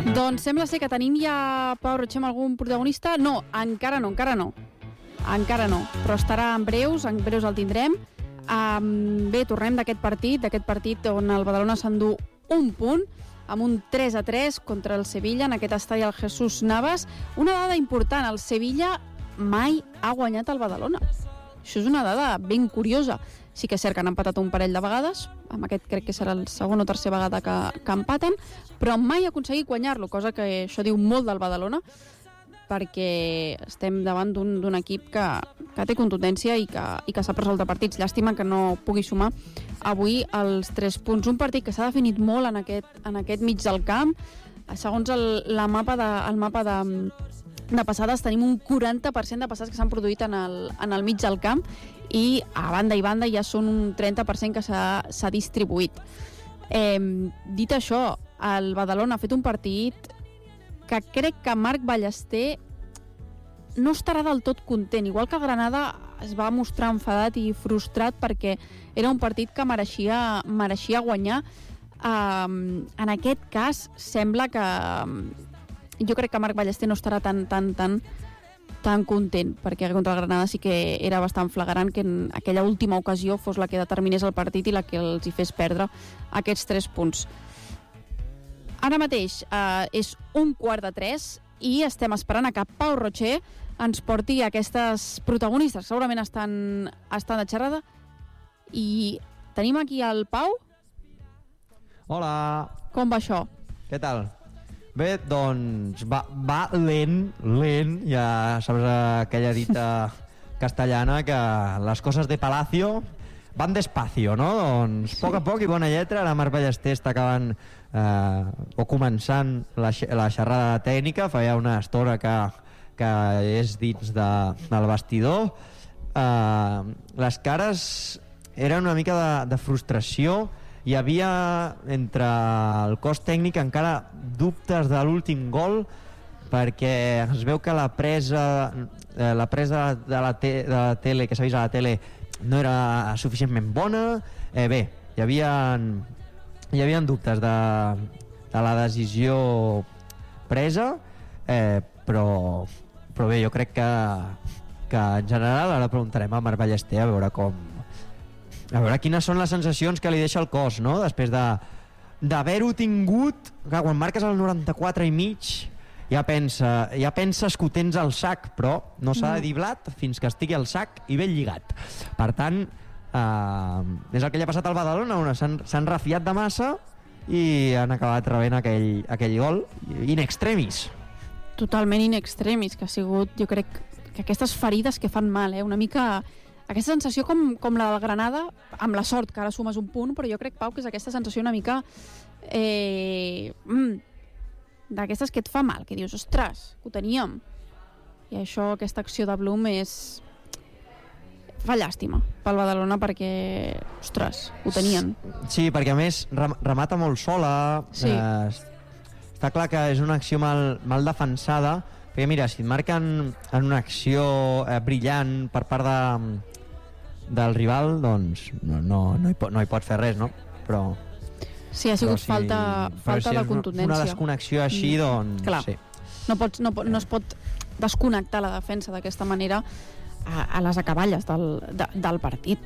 Doncs sembla ser que tenim ja, Pau Rocher, amb algun protagonista. No, encara no. Però estarà en breus el tindrem. Bé, tornem d'aquest partit on el Badalona s'endú un punt, amb un 3-3 contra el Sevilla en aquest estadi al Jesús Navas. Una dada important, el Sevilla mai ha guanyat el Badalona. Això és una dada ben curiosa. Sí que és cert que han empatat un parell de vegades, amb aquest crec que serà la segona o tercera vegada que empaten, però mai ha aconseguit guanyar-lo, cosa que això diu molt del Badalona, perquè estem davant d'un equip que té contundència i que sap resoldre partits. Llàstima que no pugui sumar avui els 3 punts. Un partit que s'ha definit molt en aquest mig del camp. Segons el mapa de passades, tenim un 40% de passades que s'han produït en el mig del camp i a banda i banda ja són un 30% que s'ha distribuït. Dit això, el Badalona ha fet un partit que crec que Marc Ballester no estarà del tot content, igual que el Granada es va mostrar enfadat i frustrat perquè era un partit que mereixia guanyar. En aquest cas sembla que jo crec que Marc Ballester no estarà tan content, perquè contra el Granada sí que era bastant flagrant que en aquella última ocasió fos la que determinés el partit i la que els hi fes perdre aquests 3 punts. Ara mateix és 2:45 i estem esperant a que Pau Rocher ens porti aquestes protagonistes. Segurament estan de xerrada. I tenim aquí el Pau. Hola. Com va això? Què tal? Bé, doncs va lent, ja saps aquella dita castellana que les coses de Palacio van despacio, no? Doncs a poc i bona lletra. Ara Marc Ballester està acabant o començant la xerrada tècnica. Feia una estona que és dins del vestidor. Les cares eren una mica de frustració. Hi havia entre el cos tècnic encara dubtes de l'últim gol, perquè es veu que la presa de la tele, que s'ha vist a la tele, no era suficientment bona. Bé, hi havia dubtes de la decisió presa, però bé, jo crec que en general ara preguntarem a Marc Ballester a veure quines són les sensacions que li deixa el cos, no? Després d'haver-ho tingut, clar, quan marques el 94 i mig ja penses que ho tens al sac, però no s'ha de dir blat fins que estigui al sac i ben lligat. Per tant, és el que li ha passat al Badalona, on s'han refiat de massa i han acabat rebent aquell gol in extremis. Totalment in extremis, que ha sigut, jo crec, que aquestes ferides que fan mal, una mica aquesta sensació com la del Granada, amb la sort que ara sumes un punt, però jo crec, Pau, que és aquesta sensació una mica d'aquestes que et fa mal, que dius, ostres, ho teníem. I això, aquesta acció de Blum fa llàstima pel Badalona perquè, ostres, ho tenien. Sí, perquè a més remata molt sola. Sí. Està clar que és una acció mal defensada, perquè mira, si et marquen en una acció brillant per part del rival, doncs no hi pot fer res, no? Però sí, ha sigut falta de contundència. Una desconnexió així, doncs... Clar, sí. No es pot desconnectar la defensa d'aquesta manera a les acaballes del partit.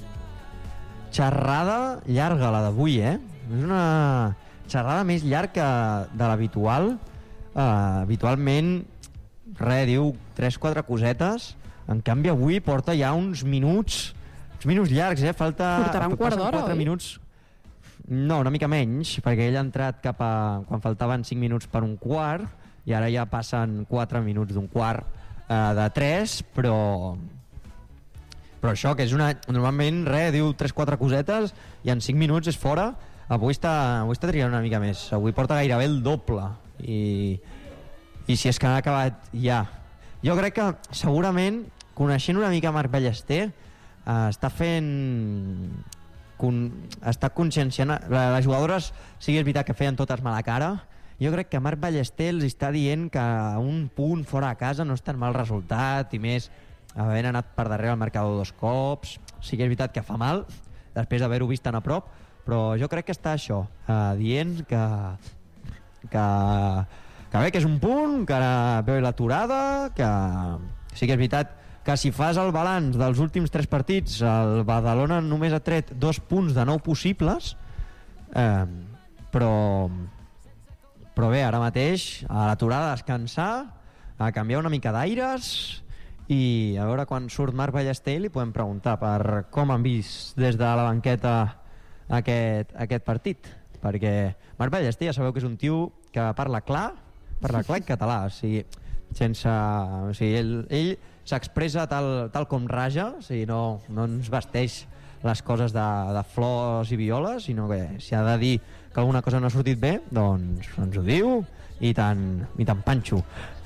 Xerrada llarga, la d'avui, És una xerrada més llarga de l'habitual. Habitualment, diu 3-4 cosetes. En canvi, avui porta ja uns minuts llargs, Portarà un quart d'hora, 4 minuts. No, una mica menys, perquè ell ha entrat quan faltaven 5 minuts per un quart, i ara ja passen 4 minuts d'un quart de 3, però això, que és normalment, diu 3-4 cosetes i en 5 minuts és fora. Avui està triant una mica més. Avui porta gairebé el doble, i si és que han acabat ja. Jo crec que segurament, coneixent una mica Marc Ballester, està conscienciant les jugadores. Sí, és veritat que feien totes mala cara. Jo crec que Marc Ballester els està dient que un punt fora de casa no és tan mal resultat, i més havent anat per darrere al marcador 2 cops. Sí que és veritat que fa mal després d'haver-ho vist tan a prop, però jo crec que està això, dient que que bé, que és un punt, que ara ve l'aturada, que sí que és veritat que si fas el balanç dels últims 3 partits, el Badalona només ha tret 2 punts de 9 possibles, però bé, ara mateix a l'aturada a descansar, a canviar una mica d'aires, i a veure quan surt Marc Ballester li podem preguntar per com han vist des de la banqueta aquest partit, perquè Marc Ballester ja sabeu que és un tio que parla clar en català, o sigui, ell s'expressa tal com raja, o sigui, no ens vesteix les coses de flors i violes, sinó que si ha de dir que alguna cosa no ha sortit bé, doncs ens ho diu i tant panxo.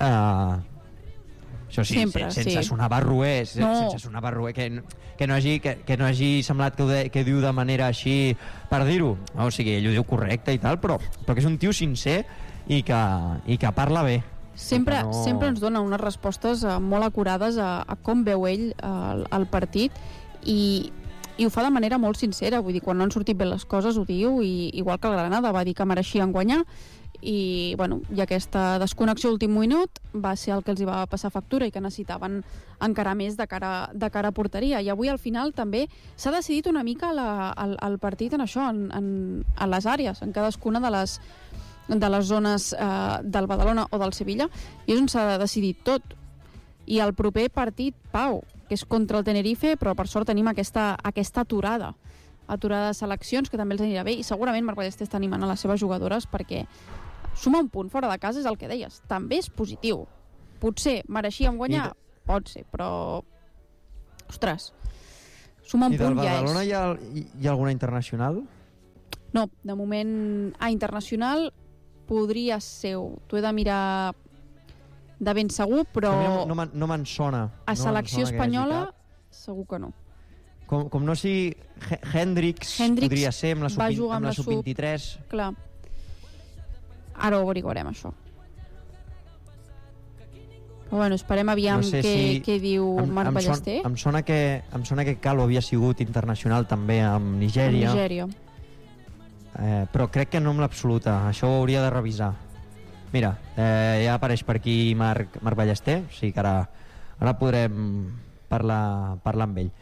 Això sí, sempre, sense sonar barroer, sense sonar barroer, que no hagi semblat que diu de manera així per dir-ho. O sigui, ell ho diu correcte i tal, però que és un tio sincer i que parla bé. Sempre ens dona unes respostes molt acurades a com veu ell el partit i ho fa de manera molt sincera, vull dir, quan no han sortit bé les coses ho diu, i igual que el Granada va dir que mereixien guanyar, i aquesta desconnexió últim minut va ser el que els hi va passar factura i que necessitaven encara més de cara a porteria. I avui al final també s'ha decidit una mica el partit en això, en les àrees, en cadascuna de les zones del Badalona o del Sevilla, i és on s'ha decidit tot. I el proper partit, Pau, que és contra el Tenerife, però per sort tenim aquesta aturada de seleccions, que també els anirà bé, i segurament Marc Ballester està animant a les seves jugadores perquè sumar un punt fora de casa és el que deies, també és positiu. Potser mereixíem guanyar? Pot ser, però ostres, sumar un punt ja és... I del Badalona hi ha alguna internacional? No, de moment internacional podria ser, t'ho he de mirar de ben segur, però no me'n sona. A selecció espanyola segur que no. Com no sigui Hendrix podria ser amb la sub-23. Clar. Ara ho averiguarem, això. Però bueno, esperem aviam què diu Marc Ballester. Em sona que Calvo havia sigut internacional també amb Nigèria. Però crec que no amb l'absoluta. Això ho hauria de revisar. Mira, ja apareix per aquí Marc Ballester, o sigui que ara podrem parlar amb ell.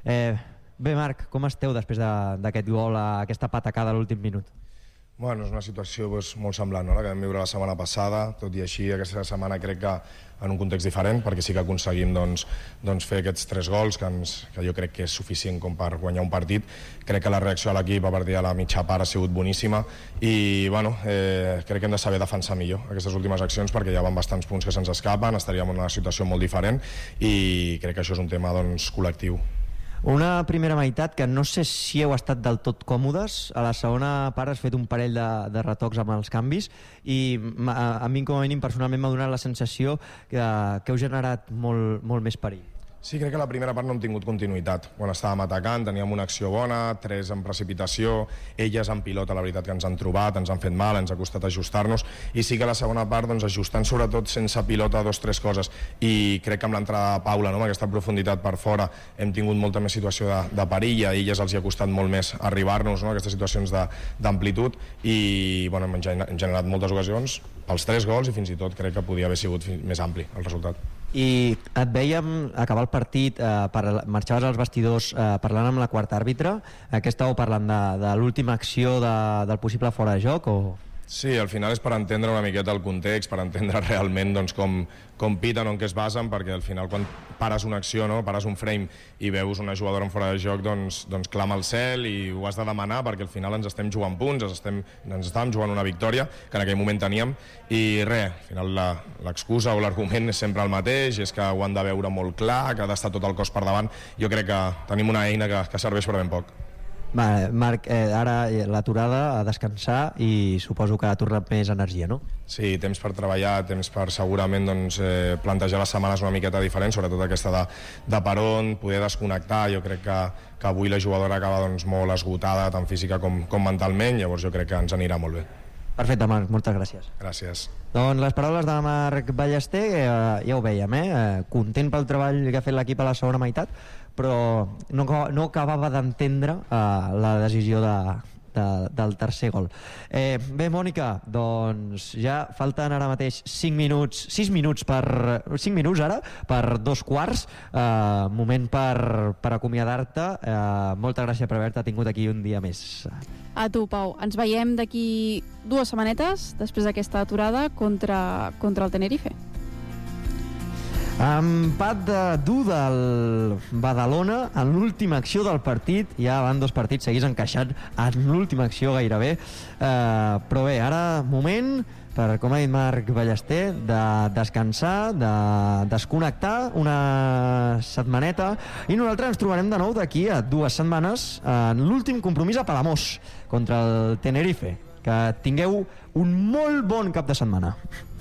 Bé, Marc, com esteu després d'aquest gol, aquesta patacada a l'últim minut? Bueno, és una situació molt semblant, no?, la que vam viure la setmana passada. Tot i així, aquesta setmana crec que en un context diferent, perquè sí que aconseguim fer aquests 3 gols, que jo crec que és suficient com per guanyar un partit. Crec que la reacció de l'equip a partir de la mitja part ha sigut boníssima i bueno, crec que hem de saber defensar millor aquestes últimes accions, perquè hi ha bastants punts que se'ns escapen, estaríem en una situació molt diferent i crec que això és un tema col·lectiu. Una primera meitat que no sé si heu estat del tot còmodes. A la segona part has fet un parell de retocs amb els canvis i a mi, com a mínim, personalment m'ha donat la sensació que heu generat molt més perill. Sí, crec que la primera part no hem tingut continuïtat. Quan estàvem atacant teníem una acció bona, 3 en precipitació, elles en pilota, la veritat que ens han trobat, ens han fet mal, ens ha costat ajustar-nos, i sí que la segona part, ajustant sobretot sense pilota 2 o 3 coses, i crec que amb l'entrada de Paula, amb aquesta profunditat per fora, hem tingut molta més situació de perill, i a elles els hi ha costat molt més arribar-nos, aquestes situacions d'amplitud, i bueno, hem generat moltes ocasions pels 3 gols, i fins i tot crec que podia haver sigut més ampli el resultat. I et veiem acabar el partit, marxaves als vestidors parlant amb la quarta àrbitre. Què estàveu parlant de l'última acció del possible fora de joc? Sí, al final és per entendre una miqueta el context, per entendre realment com piten o en què es basen, perquè al final quan pares una acció, pares un frame i veus una jugadora en fora de joc, doncs clama al cel i ho has de demanar, perquè al final ens estem jugant punts, ens estàvem jugant una victòria que en aquell moment teníem, i res, al final l'excusa o l'argument és sempre el mateix, és que ho han de veure molt clar, que ha d'estar tot el cos per davant. Jo crec que tenim una eina que serveix per ben poc. Vale, Marc, ara l'aturada, a descansar, i suposo que ha tornat més energia, no? Sí, temps per treballar, temps per segurament plantejar les setmanes una miqueta diferent, sobretot aquesta de peron, poder desconnectar. Jo crec que avui la jugadora acaba molt esgotada, tant física com mentalment, llavors jo crec que ens anirà molt bé. Perfecte, Marc, moltes gràcies. Gràcies. Doncs les paraules de Marc Ballester, ja ho vèiem, content pel treball que ha fet l'equip a la segona meitat, però no acabava d'entendre la decisió del tercer gol. Bé, Mònica, doncs ja falten ara mateix 5 minuts ara per 2:15. Moment per acomiadar-te. Moltes gràcies per haver-te tingut aquí un dia més. A tu, Pau. Ens veiem d'aquí 2 setmanetes, després d'aquesta aturada, contra el Tenerife. Empat dur del Badalona en l'última acció del partit. Ja van 2 partits seguits encaixats en l'última acció gairebé. Però bé, ara moment per, com ha dit Marc Ballester, de descansar, de desconnectar una setmaneta, i nosaltres ens trobarem de nou d'aquí a 2 setmanes en l'últim compromís a Palamós contra el Tenerife. Que tingueu un molt bon cap de setmana.